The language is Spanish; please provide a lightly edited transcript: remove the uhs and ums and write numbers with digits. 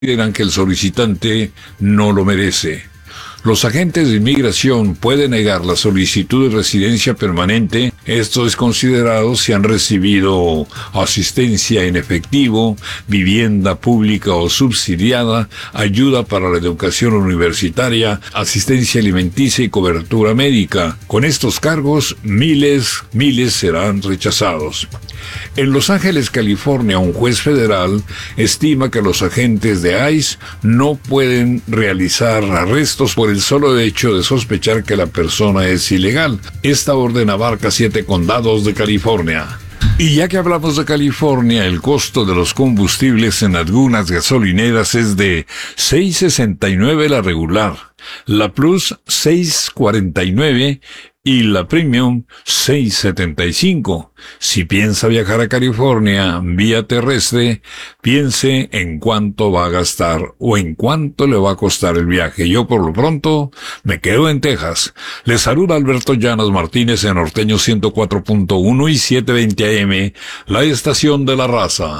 consideran que el solicitante no lo merece. Los agentes de inmigración pueden negar la solicitud de residencia permanente. Esto es considerado si han recibido asistencia en efectivo, vivienda pública o subsidiada, ayuda para la educación universitaria, asistencia alimenticia y cobertura médica. Con estos cargos, miles serán rechazados. En Los Ángeles, California, un juez federal estima que los agentes de ICE no pueden realizar arrestos por el solo hecho de sospechar que la persona es ilegal. Esta orden abarca 7 condados de California. Y ya que hablamos de California, el costo de los combustibles en algunas gasolineras es de $6.69 la regular, la Plus $6.49 y la Premium $6.75. Si piensa viajar a California vía terrestre, piense en cuánto va a gastar o en cuánto le va a costar el viaje. Yo por lo pronto me quedo en Texas. Les saluda Alberto Llanos Martínez en Norteño 104.1 y 720 AM, la estación de la raza.